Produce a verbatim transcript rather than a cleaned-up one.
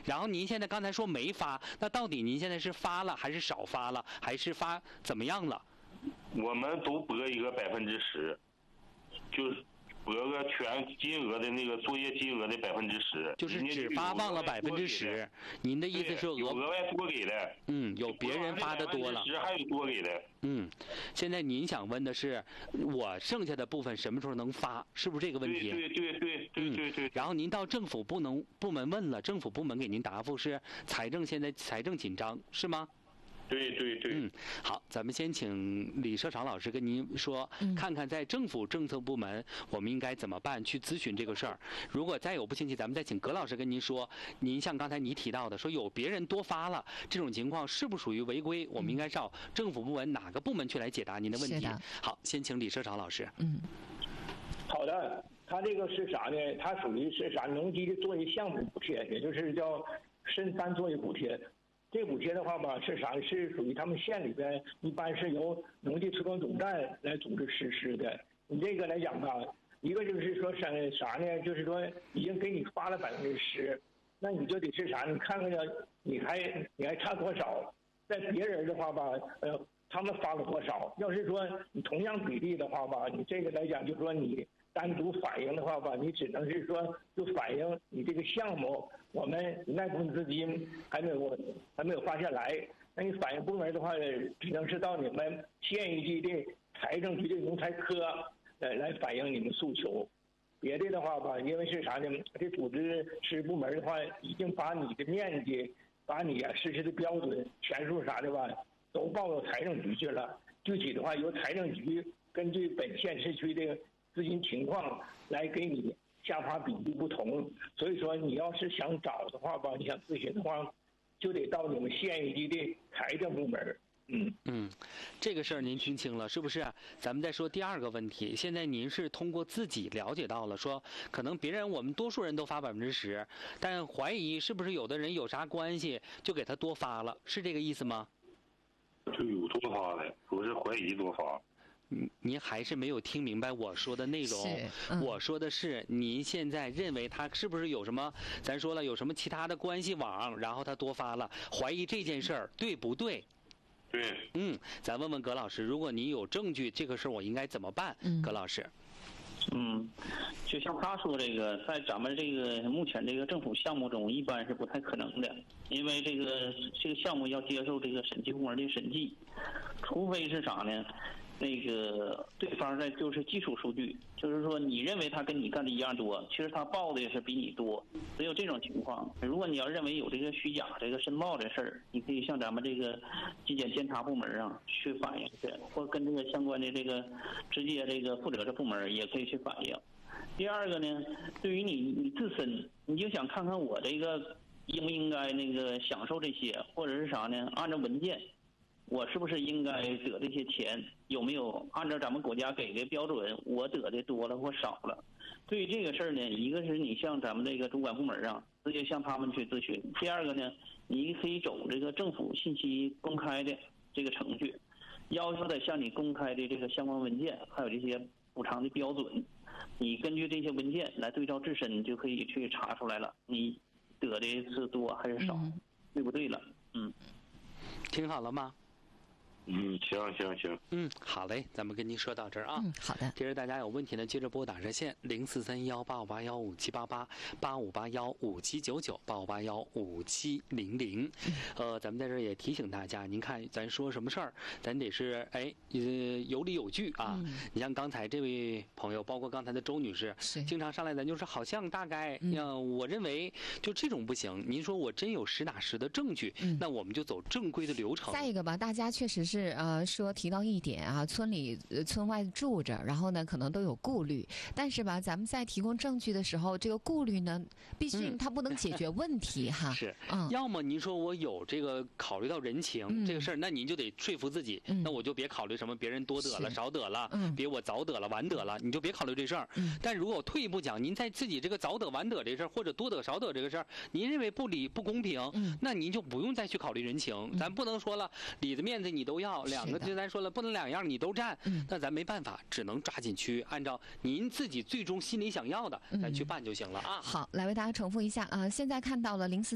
然后您现在刚才说没发，那到底您现在是发了还是少发了，还是发怎么样了？ 我们都拨一个百分之十，就是拨个全金额的那个作业金额的百分之十， 就是只发放了百分之十。您的意思是额额外多给的？ 嗯，有别人发的多了， 十还有多给的。 嗯，现在您想问的是，我剩下的部分什么时候能发？是不是这个问题？ 对对对对对对对。 然后您到政府部能部门问了，政府部门给您答复是财政现在财政紧张，是吗？ 对对对， 嗯，好，咱们先请李社长老师跟您说， 嗯、 看看在政府政策部门我们应该怎么办，去咨询这个事儿。如果再有不清晰，咱们再请葛老师跟您说。您像刚才你提到的，说有别人多发了这种情况，是不属于违规？我们应该找政府部门哪个部门去来解答您的问题？好，先请李社长老师。 嗯， 好的，他这个是啥呢？他属于是啥？农机的作业项目补贴，也就是叫深三作业补贴。这补贴的话吧，是啥？是属于他们县里边，一般是由农技推广总站来组织实施的。你这个来讲吧，一个就是说啥啥呢？就是说已经给你发了百分之十，那你就得是啥？你看看你还你还差多少？在别人的话吧，呃，他们发了多少？要是说你同样比例的话吧，你这个来讲，就是说你单独反映的话吧，你只能是说就反映你这个项目，我们那部分资金还没有还没有发下来。那你反映部门的话，只能是到你们县一级的财政局的农财科呃来反映你们诉求。别的的话吧，因为是啥呢？这组织师部门的话，已经把你的面积、把你啊实施的标准、权数啥的吧，都报到财政局去了。具体的话，由财政局根据本县市区的资金情况来给你下发比例不同，所以说你要是想找的话吧，你想咨询的话，就得到你们县一级的财政部门。嗯嗯，这个事儿您听清了是不是？咱们再说第二个问题，现在您是通过自己了解到了，说可能别人我们多数人都发百分之十，但怀疑是不是有的人有啥关系就给他多发了，是这个意思吗？ 就有多发的，不是怀疑多发。 您您还是没有听明白我说的内容。 嗯、 我说的是您现在认为他是不是有什么，咱说了有什么其他的关系网，然后他多发了，怀疑这件事儿对不对？ 对。 嗯，咱问问葛老师，如果你有证据，这个事儿我应该怎么办？ 嗯、 葛老师。 嗯，就像他说这个，在咱们这个目前这个政府项目中，一般是不太可能的，因为这个这个项目要接受这个审计部门的审计，除非是啥呢？那个对方在就是基础数据，就是说你认为他跟你干的一样多，其实他报的是比你多，只有这种情况。如果你要认为有这个虚假这个申报的事儿，你可以向咱们这个纪检监察部门啊去反映去，或跟这个相关的这个直接这个负责的部门也可以去反映。第二个呢，对于你你自身，你就想看看我这个应不应该那个享受这些，或者是啥呢？按照文件。我是不是应该得这些钱？有没有按照咱们国家给的标准，我得的多了或少了？对于这个事儿呢，一个是你向咱们这个主管部门上直接向他们去咨询；第二个呢，你可以走这个政府信息公开的这个程序，要求得向你公开的这个相关文件，还有这些补偿的标准，你根据这些文件来对照自身，就可以去查出来了，你得的是多还是少， 嗯、 对不对了？嗯， 听好了吗？ 嗯，行行行。 嗯，好嘞，咱们跟您说到这儿啊。 嗯，好的。 接着大家有问题呢，接着拨打热线零四三幺八五八幺五七八八八五八幺五七九九八五八幺五七零零。呃，咱们在这儿也提醒大家，您看咱说什么事儿，咱得是哎呃有理有据啊。嗯、你像刚才这位朋友，包括刚才的周女士，经常上来咱就是好像大概，嗯、呃，我认为就这种不行。您说我真有实打实的证据，嗯、那我们就走正规的流程。 再一个吧，大家确实是。是呃，说提到一点啊，村里、呃、村外住着，然后呢，可能都有顾虑，但是吧，咱们在提供证据的时候，这个顾虑呢，毕竟它不能解决问题、嗯、哈。 是，嗯，要么您说我有这个考虑到人情、嗯、这个事儿，那您就得说服自己，嗯、那我就别考虑什么别人多得了、少得了，嗯，别我早得了、晚得了，你就别考虑这事儿。嗯，但如果我退一步讲，您在自己这个早得、晚得这事儿，或者多得、少得这个事儿，您认为不理不公平，嗯，那您就不用再去考虑人情，嗯、咱不能说了里子面子你都要。两个就咱说了，不能两样你都占，嗯、那咱没办法，只能抓紧去按照您自己最终心里想要的，咱去办就行了啊。 好，来为大家重复一下啊、呃，现在看到了零四。